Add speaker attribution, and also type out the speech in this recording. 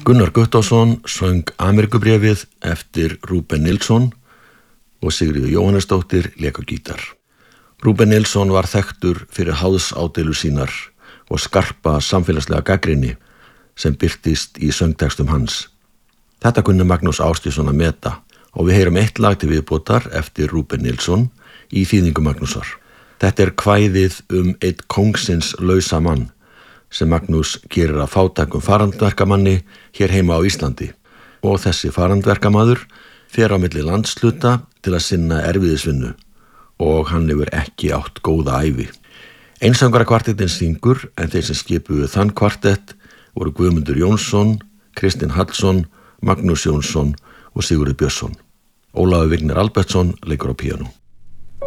Speaker 1: Gunnar Guttormsson söng Ameríkubréfið eftir Rúben Nilsson og Sigríður Jóhannesdóttir lék á gítar. Rúben Nilsson var þekktur fyrir háðsádeilu sínar og skarpa samfélagslega gagnrýni sem birtist í söngtextum hans. Þetta kunni Magnús Ásgeirsson að meta og við heyrum eitt lag til viðbótar eftir Rúben Nilsson í þýðingu Magnúsar. Þetta er kvæðið einn kóngsins lausa mann sem Magnús gerir að fátækum farandverkamanni hér heima á Íslandi og þessi farandverkamaður fer á milli landshluta til að sinna erfiðisvinnu og hann hefur ekki átt góða ævi. Einsöngvarakvartettin syngur en þeir sem skipuðu þann kvartett voru Guðmundur Jónsson, Kristinn Hallsson, Magnús Jónsson og Sigurður Björnsson. Ólafur Vignir Albertsson leikur á píanó.